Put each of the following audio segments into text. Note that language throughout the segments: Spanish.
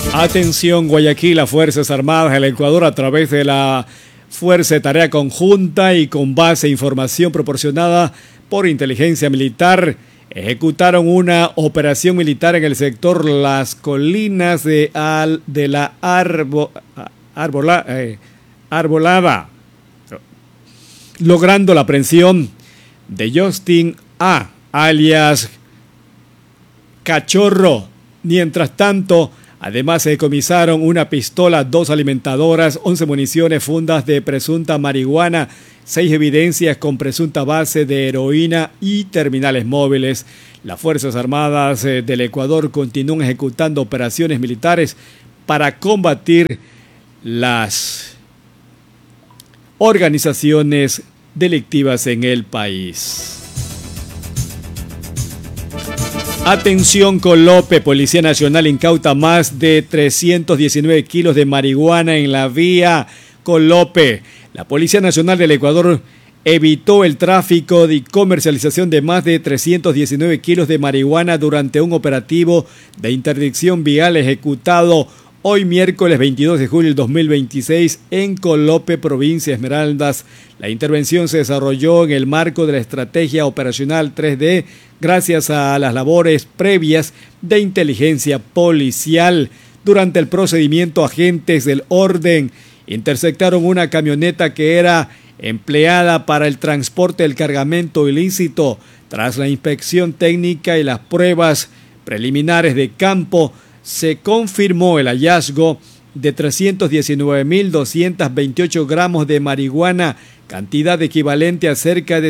Atención Guayaquil, las Fuerzas Armadas del Ecuador a través de la Fuerza de Tarea Conjunta y con base a información proporcionada por inteligencia militar, ejecutaron una operación militar en el sector Las Colinas de la Arbolada, logrando la aprehensión de Justin A., alias Cachorro. Mientras tanto, además se decomisaron una pistola, 2 alimentadoras, 11 municiones, fundas de presunta marihuana, 6 evidencias con presunta base de heroína y terminales móviles. Las Fuerzas Armadas del Ecuador continúan ejecutando operaciones militares para combatir las organizaciones delictivas en el país. Atención Colope, Policía Nacional incauta más de 319 kilos de marihuana en la vía Colope. La Policía Nacional del Ecuador evitó el tráfico y comercialización de más de 319 kilos de marihuana durante un operativo de interdicción vial ejecutado hoy miércoles 22 de julio del 2026 en Colope, provincia Esmeraldas. La intervención se desarrolló en el marco de la estrategia operacional 3D gracias a las labores previas de inteligencia policial. Durante el procedimiento, agentes del orden interceptaron una camioneta que era empleada para el transporte del cargamento ilícito. Tras la inspección técnica y las pruebas preliminares de campo, se confirmó el hallazgo de 319.228 gramos de marihuana, cantidad equivalente a cerca de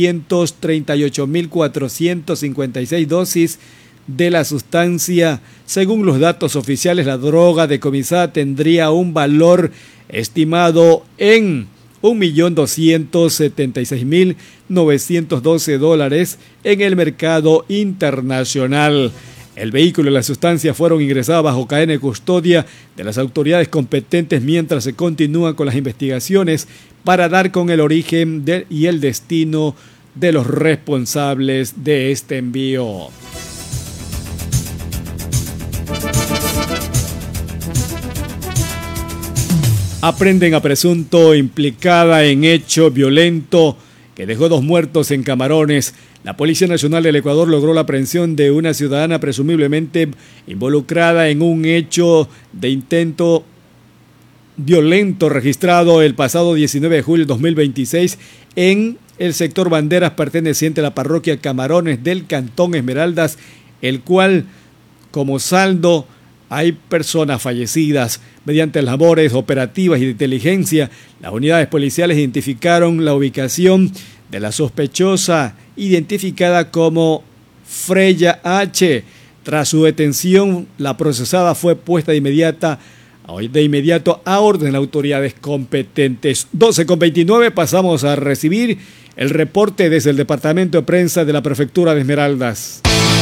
638.456 dosis de la sustancia. Según los datos oficiales, la droga decomisada tendría un valor estimado en $1.276.912 en el mercado internacional. El vehículo y la sustancia fueron ingresadas bajo cadena de custodia de las autoridades competentes mientras se continúan con las investigaciones para dar con el origen y el destino de los responsables de este envío. Aprenden a presunto implicada en hecho violento que dejó 2 muertos en Camarones. La Policía Nacional del Ecuador logró la aprehensión de una ciudadana presumiblemente involucrada en un hecho de intento violento registrado el pasado 19 de julio de 2026 en el sector Banderas perteneciente a la parroquia Camarones del Cantón Esmeraldas, el cual como saldo hay personas fallecidas. Mediante labores operativas y de inteligencia, las unidades policiales identificaron la ubicación de la sospechosa, identificada como Freya H. Tras su detención, la procesada fue puesta de inmediato a orden de autoridades competentes. 12:29, pasamos a recibir el reporte desde el Departamento de Prensa de la Prefectura de Esmeraldas.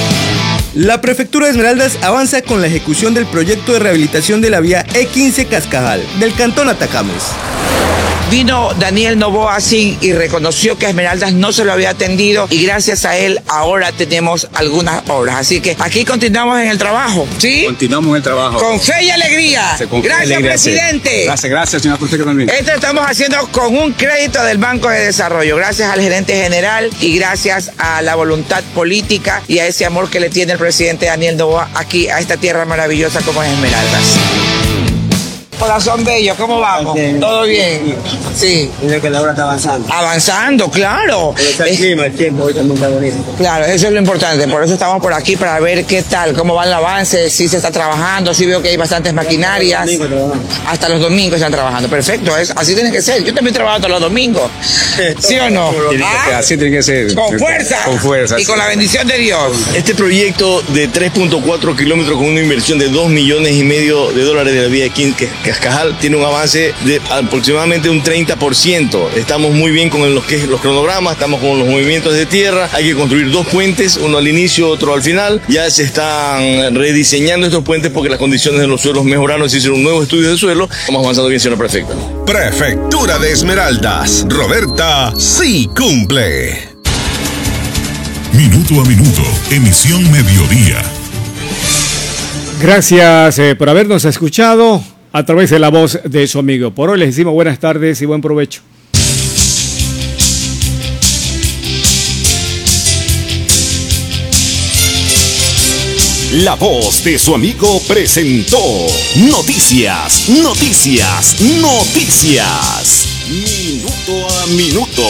La Prefectura de Esmeraldas avanza con la ejecución del proyecto de rehabilitación de la vía E15 Cascajal del Cantón Atacames. Vino Daniel Novoa así y reconoció que a Esmeraldas no se lo había atendido y gracias a él ahora tenemos algunas obras. Así que aquí continuamos en el trabajo, ¿sí? Continuamos en el trabajo. Con fe y alegría. Gracias, alegría, presidente. Sí. Gracias, señor prefecto también. Esto estamos haciendo con un crédito del Banco de Desarrollo. Gracias al gerente general y gracias a la voluntad política y a ese amor que le tiene el presidente Daniel Novoa aquí a esta tierra maravillosa como es Esmeraldas. Corazón bello, ¿cómo vamos? Bien. ¿Todo bien? Sí. Mira que la obra está avanzando. Avanzando, claro. Pero está el clima, el tiempo, hoy también está bonito. Claro, eso es lo importante. Por eso estamos por aquí, para ver qué tal, cómo va el avance, si se está trabajando, si veo que hay bastantes maquinarias. Hasta los domingos están trabajando. Perfecto, así tiene que ser. Yo también trabajo hasta los domingos. ¿Sí o no? Así tiene que ser. Con fuerza. Con fuerza. Y con la bendición de Dios. Este proyecto de 3.4 kilómetros con una inversión de $2,5 millones de la vía de Cascajal tiene un avance de aproximadamente un 30%. Estamos muy bien con los cronogramas, estamos con los movimientos de tierra. Hay que construir 2 puentes, uno al inicio, otro al final. Ya se están rediseñando estos puentes porque las condiciones de los suelos mejoraron. Se hicieron un nuevo estudio de suelo. Estamos avanzando bien, señora prefecta. Prefectura de Esmeraldas. Roberta sí cumple. Minuto a minuto, emisión mediodía. Gracias por habernos escuchado a través de la voz de su amigo. Por hoy les decimos buenas tardes y buen provecho. La voz de su amigo presentó Noticias, Noticias, Noticias. Minuto a minuto.